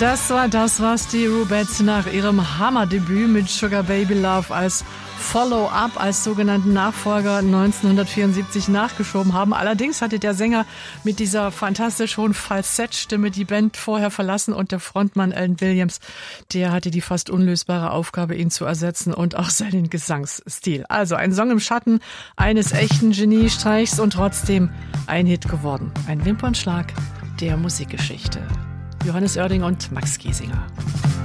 Das war das, was die Rubettes nach ihrem Hammerdebüt mit Sugar Baby Love als Follow-up, als sogenannten Nachfolger 1974 nachgeschoben haben. Allerdings hatte der Sänger mit dieser fantastisch hohen Falsettstimme die Band vorher verlassen und der Frontmann Alan Williams, der hatte die fast unlösbare Aufgabe, ihn zu ersetzen und auch seinen Gesangsstil. Also ein Song im Schatten eines echten Geniestreichs und trotzdem ein Hit geworden. Ein Wimpernschlag der Musikgeschichte. Johannes Oerding und Max Giesinger.